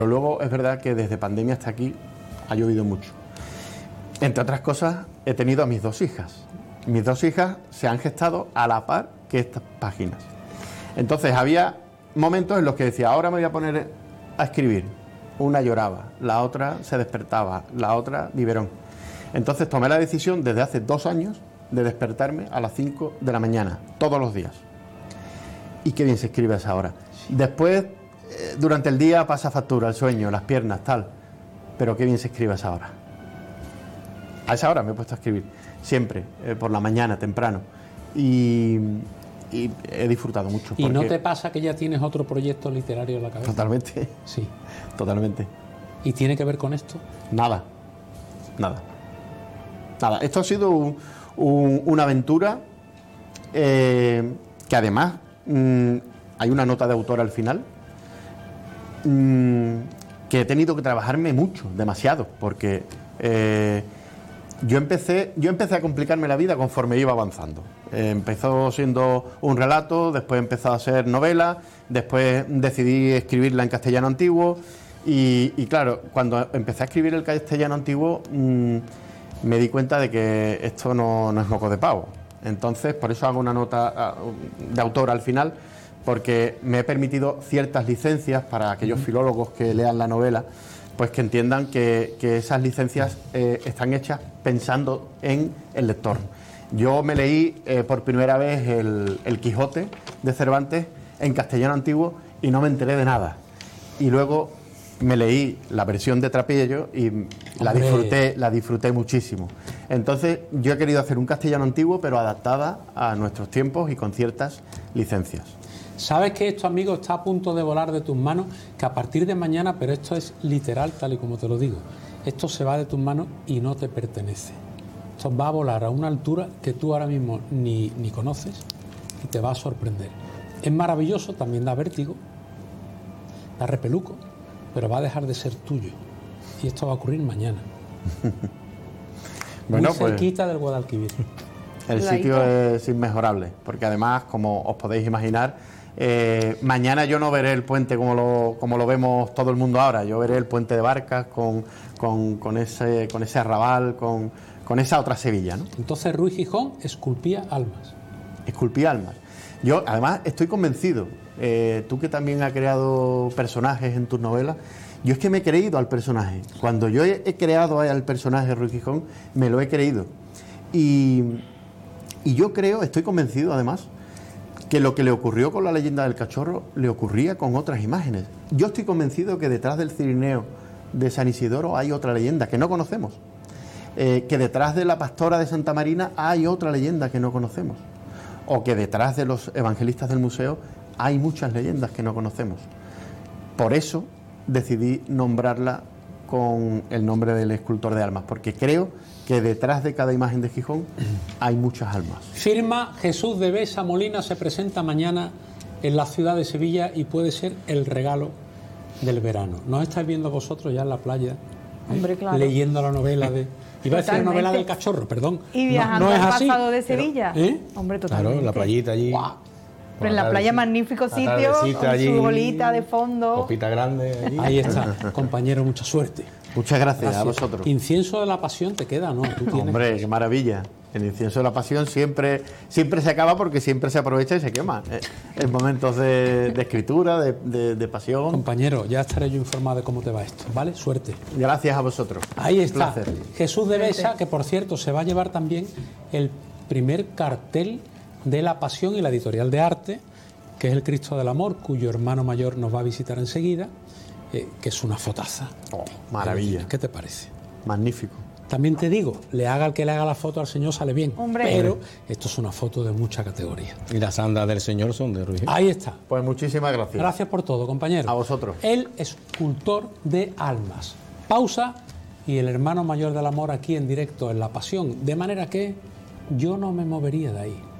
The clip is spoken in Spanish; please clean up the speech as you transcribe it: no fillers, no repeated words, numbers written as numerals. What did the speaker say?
Pero luego es verdad que desde pandemia hasta aquí ha llovido mucho. Entre otras cosas, he tenido a mis 2 hijas. Mis 2 hijas se han gestado a la par que estas páginas. Entonces había momentos en los que decía, ahora me voy a poner a escribir. Una lloraba, la otra se despertaba, la otra biberón. Entonces tomé la decisión desde hace 2 años de despertarme a las 5 de la mañana, todos los días. Y qué bien se escribe a esa hora. Después, durante el día pasa factura, el sueño, las piernas, tal. Pero qué bien se escribe a esa hora. A esa hora me he puesto a escribir, siempre, por la mañana, temprano. Y he disfrutado mucho. ¿Y no te pasa que ya tienes otro proyecto literario en la cabeza? Totalmente. Sí. Totalmente. ¿Y tiene que ver con esto? Nada. Esto ha sido una aventura que además hay una nota de autor al final que he tenido que trabajarme mucho, demasiado, porque yo empecé a complicarme la vida conforme iba avanzando. Empezó siendo un relato, después empezó a ser novela, después decidí escribirla en castellano antiguo y claro, cuando empecé a escribir el castellano antiguo me di cuenta de que esto no es moco de pavo. Entonces, por eso hago una nota de autor al final, porque me he permitido ciertas licencias para aquellos filólogos que lean la novela, pues que entiendan que esas licencias están hechas pensando en el lector. Yo me leí por primera vez el Quijote de Cervantes en castellano antiguo y no me enteré de nada. Y luego me leí la versión de Trapello y la disfruté muchísimo. Entonces yo he querido hacer un castellano antiguo, pero adaptada a nuestros tiempos y con ciertas licencias. Sabes que esto, amigo, está a punto de volar de tus manos, que a partir de mañana, pero esto es literal, tal y como te lo digo, esto se va de tus manos y no te pertenece. Esto va a volar a una altura que tú ahora mismo ni conoces y te va a sorprender. Es maravilloso, también da vértigo, da repeluco, pero va a dejar de ser tuyo. Y esto va a ocurrir mañana. Bueno, muy cerquita del Guadalquivir. El sitio es inmejorable, porque además, como os podéis imaginar, mañana yo no veré el puente como lo vemos todo el mundo ahora. Yo veré el puente de barcas con ese arrabal, con esa otra Sevilla, ¿no? Entonces Ruy Gijón esculpía almas. Esculpía almas. Yo además estoy convencido, tú que también has creado personajes en tus novelas, yo es que me he creído al personaje. Cuando yo he creado al personaje Ruy Gijón, me lo he creído. Y yo estoy convencido además, que lo que le ocurrió con la leyenda del cachorro le ocurría con otras imágenes. Yo estoy convencido que detrás del Cirineo de San Isidoro hay otra leyenda que no conocemos. Que detrás de la pastora de Santa Marina hay otra leyenda que no conocemos. O que detrás de los evangelistas del museo hay muchas leyendas que no conocemos. Por eso decidí nombrarla con el nombre del escultor de almas, porque creo que detrás de cada imagen de Gijón hay muchas almas. Firma Jesús de Besa Molina, se presenta mañana en la ciudad de Sevilla y puede ser el regalo del verano. ¿Nos estáis viendo vosotros ya en la playa? Hombre, claro. Leyendo la novela de... Iba a decir la novela del cachorro, perdón. Y viajando no es al así, pasado de Sevilla. pero, Hombre, totalmente. Claro, en la playita allí. ¡Guau! Pero en la playa, magnífico sitio, con allí, su bolita de fondo. Copita grande. Allí. Ahí está, compañero, mucha suerte. Muchas gracias a vosotros. Incienso de la pasión te queda, ¿no? ¿Tú tienes? Hombre, qué maravilla. El incienso de la pasión siempre se acaba porque siempre se aprovecha y se quema. En momentos de escritura, de pasión. Compañero, ya estaré yo informado de cómo te va esto, ¿vale? Suerte. Gracias a vosotros. Ahí está. Un placer. Jesús de Besa, que por cierto se va a llevar también el primer cartel de la pasión y la editorial de arte, que es el Cristo del Amor, cuyo hermano mayor nos va a visitar enseguida, que es una fotaza. Oh, maravilla. ¿Qué te parece? Magnífico. También te digo, le haga el que le haga la foto al señor sale bien. Hombre. Pero esto es una foto de mucha categoría. Y las andas del señor son de Ruy. Ahí está. Pues muchísimas gracias. Gracias por todo, compañero. A vosotros. El escultor de almas. Pausa y el hermano mayor del amor aquí en directo en La Pasión. De manera que yo no me movería de ahí.